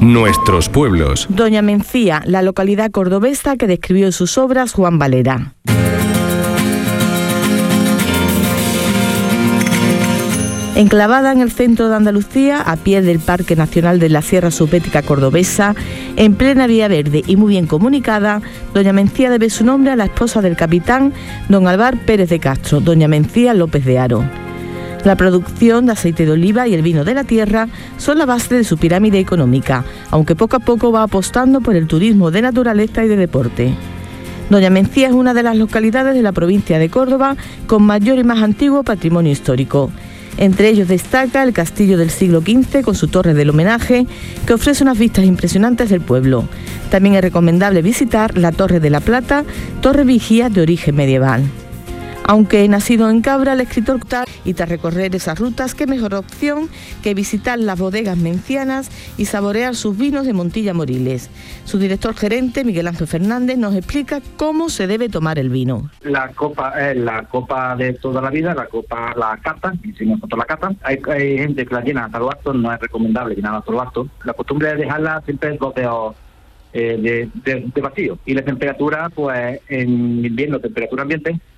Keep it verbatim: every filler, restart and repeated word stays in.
Nuestros pueblos. Doña Mencía, la localidad cordobesa que describió en sus obras Juan Valera. Enclavada en el centro de Andalucía, a pie del Parque Nacional de la Sierra Subética Cordobesa, en plena Vía Verde y muy bien comunicada, Doña Mencía debe su nombre a la esposa del capitán, don Álvar Pérez de Castro, Doña Mencía López de Haro. La producción de aceite de oliva y el vino de la tierra son la base de su pirámide económica, aunque poco a poco va apostando por el turismo de naturaleza y de deporte. Doña Mencía es una de las localidades de la provincia de Córdoba con mayor y más antiguo patrimonio histórico. Entre ellos destaca el castillo del siglo quince con su torre del homenaje, que ofrece unas vistas impresionantes del pueblo. También es recomendable visitar la Torre de la Plata, torre vigía de origen medieval. Aunque nacido en Cabra, el escritor y tras recorrer esas rutas, qué mejor opción que visitar las bodegas mencianas y saborear sus vinos de Montilla Moriles. Su director gerente, Miguel Ángel Fernández, nos explica cómo se debe tomar el vino. La copa es la copa de toda la vida, la copa, la cata, hicimos nosotros la cata. Hay, hay gente que la llena hasta los actos, no es recomendable llenar hasta los actos. La costumbre es dejarla siempre dos dedos eh, de, de, de vacío. Y la temperatura, pues en invierno, temperatura ambiente,